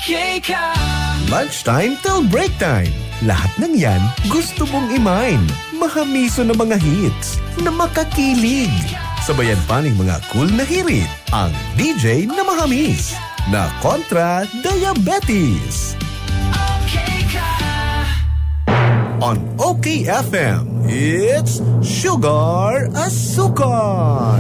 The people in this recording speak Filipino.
Okay ka. Lunchtime till break time. Lahat ng yan gusto mong imain. Mahamiso na mga hits na makakilig. Sabayan pa ng mga cool na hirit. Ang DJ na mahamis na kontra diabetes. Okay ka. On OKFM, it's Sugar Asukar.